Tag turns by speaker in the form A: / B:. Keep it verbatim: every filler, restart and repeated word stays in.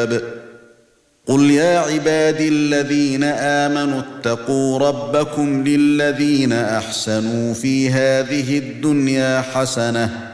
A: الكتاب قل يا عبادي الذين آمنوا اتقوا ربكم للذين أحسنوا في هذه الدنيا حسنة